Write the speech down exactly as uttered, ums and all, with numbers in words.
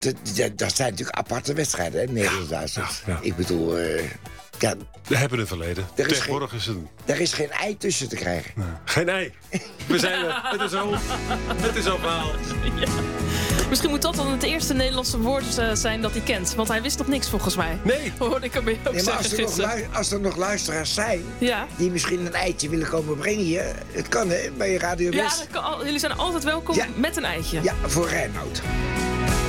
Dat, dat, dat zijn natuurlijk aparte wedstrijden, hè, Nederlands-Duitsland. Ja, ja. Ik bedoel, uh, ja, we hebben een verleden. Er is Tegenwoordig geen, is een... Er is geen ei tussen te krijgen. Nee. Geen ei. We zijn er. Het is al. Het is al verhaal. Ja. Misschien moet dat dan het eerste Nederlandse woord uh, zijn dat hij kent. Want hij wist nog niks volgens mij. Nee. Hoorde ik hem ook nee, maar zeggen als er, nog lu- als er nog luisteraars zijn... Ja. die misschien een eitje willen komen brengen hier... het kan hè, bij Radio West. Ja, dat kan al, jullie zijn altijd welkom ja. met een eitje. Ja, voor Reinoud.